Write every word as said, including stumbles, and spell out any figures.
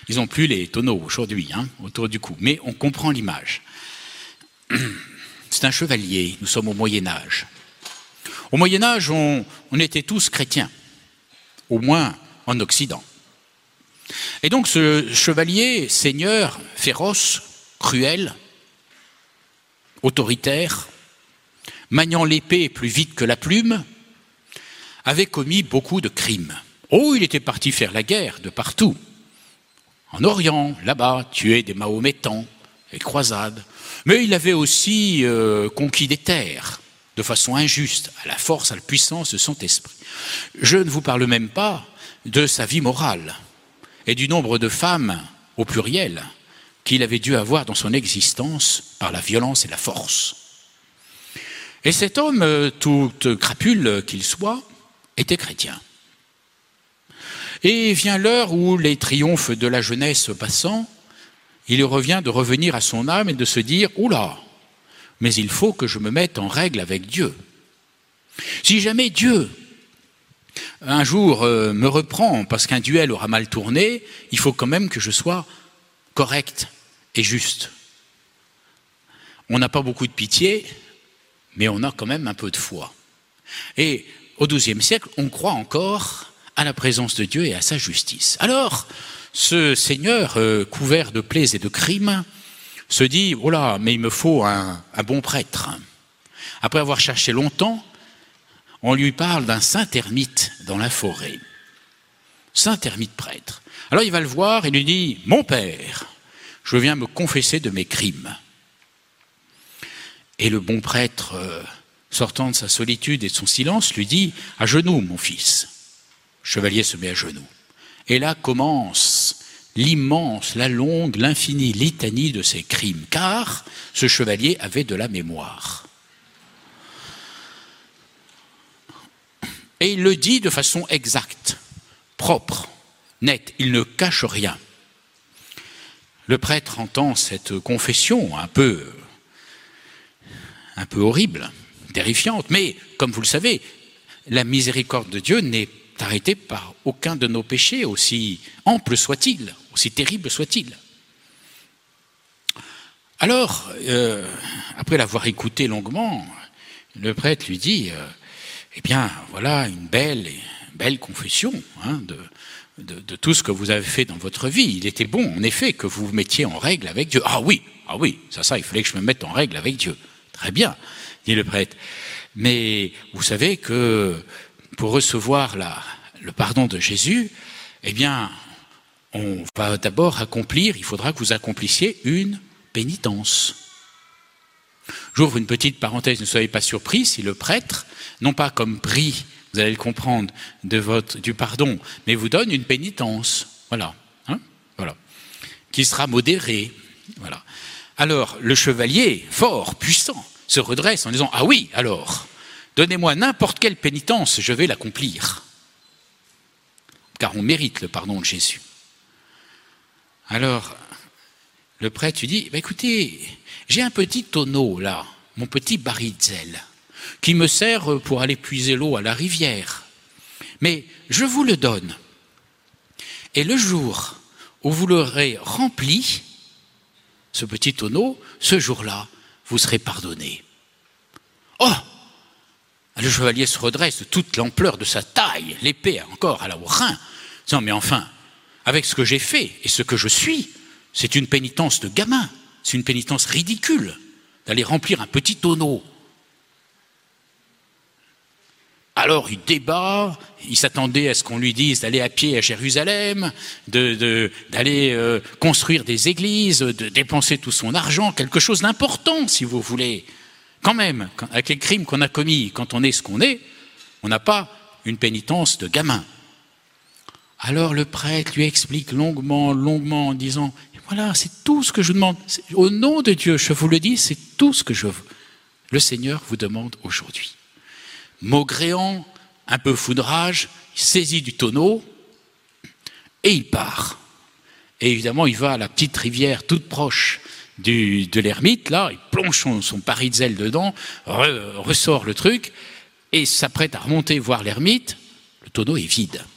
Ils n'ont plus les tonneaux aujourd'hui, hein, autour du cou, mais on comprend l'image. C'est un chevalier, nous sommes au Moyen-Âge. Au Moyen-Âge, on, on était tous chrétiens, au moins en Occident. Et donc ce chevalier, seigneur, féroce, cruel, autoritaire, maniant l'épée plus vite que la plume, avait commis beaucoup de crimes. Oh, il était parti faire la guerre de partout. En Orient, là-bas, tuer des Mahométans, les croisades. Mais il avait aussi euh, conquis des terres de façon injuste, à la force, à la puissance de son esprit. Je ne vous parle même pas de sa vie morale et du nombre de femmes, au pluriel, qu'il avait dû avoir dans son existence par la violence et la force. Et cet homme, tout crapule qu'il soit, était chrétien. Et vient l'heure où les triomphes de la jeunesse passant, il revient de revenir à son âme et de se dire « Oula, mais il faut que je me mette en règle avec Dieu. Si jamais Dieu, un jour, euh, me reprend parce qu'un duel aura mal tourné, il faut quand même que je sois correct et juste. » On n'a pas beaucoup de pitié, mais on a quand même un peu de foi. Et au douzième siècle, on croit encore à la présence de Dieu et à sa justice. Alors, ce seigneur, euh, couvert de plaies et de crimes, se dit « Oh là, mais il me faut un, un bon prêtre. » Après avoir cherché longtemps, on lui parle d'un saint ermite dans la forêt. Saint ermite prêtre. Alors il va le voir et lui dit « Mon père, je viens me confesser de mes crimes. » Et le bon prêtre, euh, sortant de sa solitude et de son silence, lui dit « À genoux, mon fils. » Le chevalier se met à genoux. Et là commence l'immense, la longue, l'infinie litanie de ses crimes, car ce chevalier avait de la mémoire. Et il le dit de façon exacte, propre, nette, il ne cache rien. Le prêtre entend cette confession un peu, un peu horrible, terrifiante, mais comme vous le savez, la miséricorde de Dieu n'est arrêtée par aucun de nos péchés, aussi ample soit-il, aussi terrible soit-il. Alors, euh, après l'avoir écouté longuement, le prêtre lui dit euh, « Eh bien, voilà une belle, belle confession hein, de, de, de tout ce que vous avez fait dans votre vie. Il était bon, en effet, que vous vous mettiez en règle avec Dieu. »« Ah oui, ah oui, ça, ça, il fallait que je me mette en règle avec Dieu. » »« Très bien, dit le prêtre. Mais vous savez que pour recevoir la, le pardon de Jésus, eh bien, on va d'abord accomplir, il faudra que vous accomplissiez une pénitence. » J'ouvre une petite parenthèse, ne soyez pas surpris si le prêtre, non pas comme prix, vous allez le comprendre, de votre, du pardon, mais vous donne une pénitence, voilà, hein, voilà, qui sera modérée, voilà. Alors, le chevalier, fort, puissant, se redresse en disant « Ah oui, alors, donnez-moi n'importe quelle pénitence, je vais l'accomplir. » Car on mérite le pardon de Jésus. Alors, le prêtre lui dit bah, « Écoutez, j'ai un petit tonneau là, mon petit baritzel, qui me sert pour aller puiser l'eau à la rivière. Mais je vous le donne. Et le jour où vous l'aurez rempli, ce petit tonneau, ce jour-là, vous serez pardonné. » Oh ! Le chevalier se redresse de toute l'ampleur de sa taille, l'épée encore à la au rein. Non mais enfin, avec ce que j'ai fait et ce que je suis, c'est une pénitence de gamin, c'est une pénitence ridicule d'aller remplir un petit tonneau. Alors il débat, il s'attendait à ce qu'on lui dise d'aller à pied à Jérusalem, de, de, d'aller euh, construire des églises, de dépenser tout son argent, quelque chose d'important si vous voulez. Quand même, avec les crimes qu'on a commis, quand on est ce qu'on est, on n'a pas une pénitence de gamin. Alors le prêtre lui explique longuement, longuement en disant « Voilà, c'est tout ce que je vous demande. Au nom de Dieu, je vous le dis, c'est tout ce que je, le Seigneur vous demande aujourd'hui. » Maugréant, un peu fou de rage, il saisit du tonneau et il part. Et évidemment, il va à la petite rivière toute proche du, de l'ermite, là, il plonge son, son paritzel dedans, re, ressort le truc et s'apprête à remonter voir l'ermite. Le tonneau est vide.